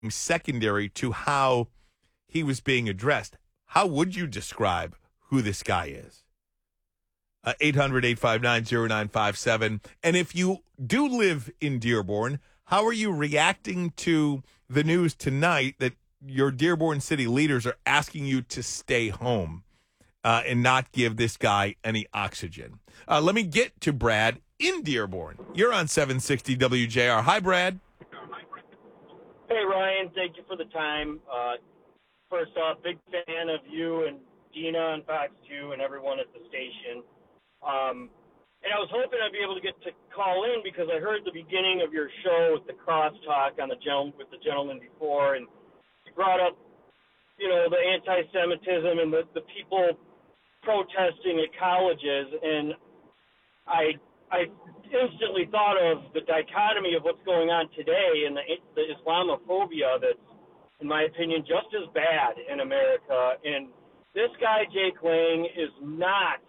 secondary to how he was being addressed. How would you describe who this guy is? 800-859-0957. And if you do live in Dearborn, how are you reacting to the news tonight that your Dearborn City leaders are asking you to stay home and not give this guy any oxygen? Let me get to Brad in Dearborn. You're on 760 WJR. Hi, Brad. Hey, Ryan. Thank you for the time. First off, big fan of you and Dina on Fox 2 and everyone at the station. And I was hoping I'd be able to get to call in because I heard the beginning of your show with the crosstalk on with the gentleman before, and you brought up, the anti-Semitism and the people protesting at colleges, and I instantly thought of the dichotomy of what's going on today and the Islamophobia that's, in my opinion, just as bad in America. And this guy, Jake Lang, is not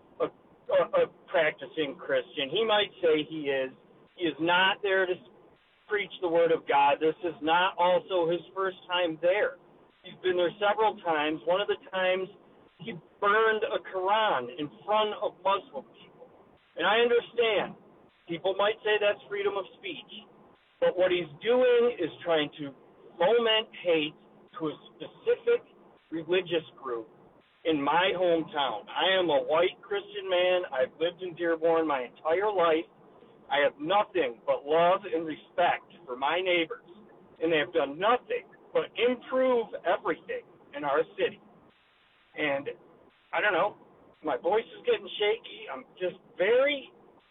a practicing Christian. He might say he is. He is not there to preach the word of God. This is not also his first time there. He's been there several times. One of the times he burned a Quran in front of Muslim people. And I understand. People might say that's freedom of speech. But what he's doing is trying to foment hate to a specific religious group in my hometown. I am a white Christian man. I've lived in Dearborn my entire life. I have nothing but love and respect for my neighbors, and they have done nothing but improve everything in our city. And I don't know, my voice is getting shaky. I'm just very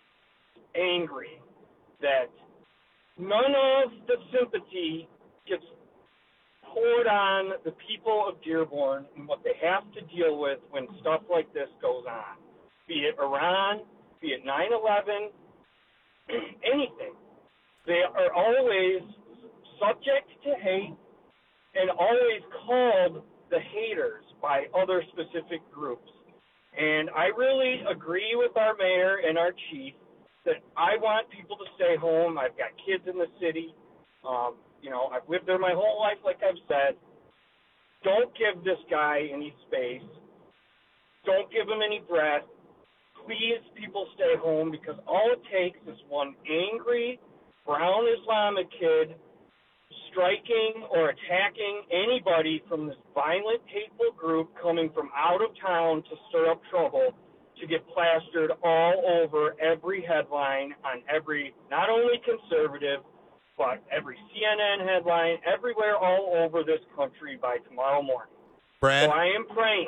angry that none of the sympathy gets poured on the people of Dearborn and what they have to deal with when stuff like this goes on. Be it Iran, be it 9/11, anything. They are always subject to hate and always called the haters by other specific groups. And I really agree with our mayor and our chief that I want people to stay home. I've got kids in the city. I've lived there my whole life, like I've said. Don't give this guy any space. Don't give him any breath. Please, people, stay home, because all it takes is one angry brown Islamic kid striking or attacking anybody from this violent, hateful group coming from out of town to stir up trouble to get plastered all over every headline on every, not only conservative, but every CNN headline, everywhere all over this country by tomorrow morning. Brad, so I am praying.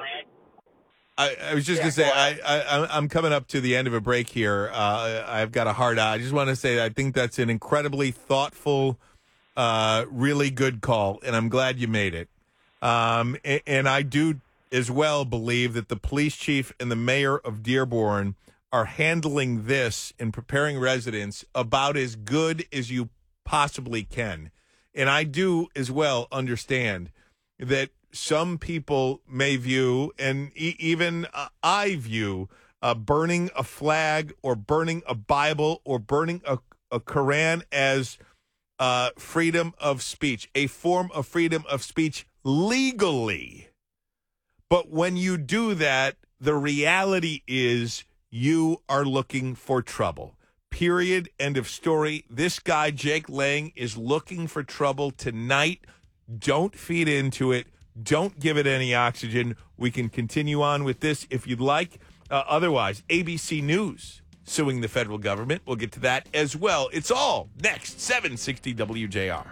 I was just going to say, I'm coming up to the end of a break here. I've got a hard eye. I just want to say I think that's an incredibly thoughtful, really good call, and I'm glad you made it. And I do as well believe that the police chief and the mayor of Dearborn are handling this and preparing residents about as good as you possibly can. And I do as well understand that some people may view, and even I view, burning a flag or burning a Bible or burning a Quran as freedom of speech, a form of freedom of speech legally. But when you do that, the reality is you are looking for trouble. Period. End of story. This guy, Jake Lang, is looking for trouble tonight. Don't feed into it. Don't give it any oxygen. We can continue on with this if you'd like. Otherwise, ABC News suing the federal government. We'll get to that as well. It's all next. 760 WJR.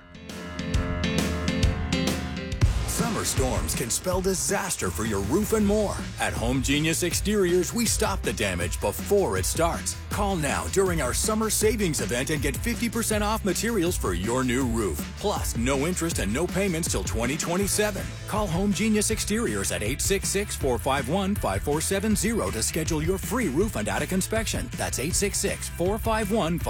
Summer storms can spell disaster for your roof and more. At Home Genius Exteriors, we stop the damage before it starts. Call now during our summer savings event and get 50% off materials for your new roof. Plus, no interest and no payments till 2027. Call Home Genius Exteriors at 866-451-5470 to schedule your free roof and attic inspection. That's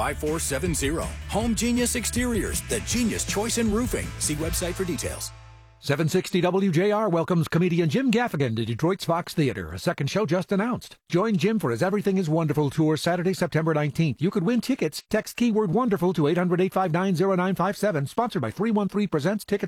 866-451-5470. Home Genius Exteriors, the genius choice in roofing. See website for details. 760 WJR welcomes comedian Jim Gaffigan to Detroit's Fox Theater. A second show just announced. Join Jim for his Everything is Wonderful tour Saturday, September 19th. You could win tickets. Text keyword WONDERFUL to 800-859-0957. Sponsored by 313 Presents Tickets.